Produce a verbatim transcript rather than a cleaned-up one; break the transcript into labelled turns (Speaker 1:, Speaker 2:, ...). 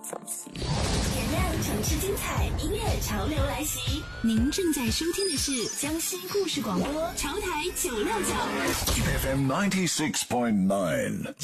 Speaker 1: 点亮城市精彩，音乐潮流来袭。您正在收听的是江西故事广播潮台九六九
Speaker 2: F M ninety six point nine。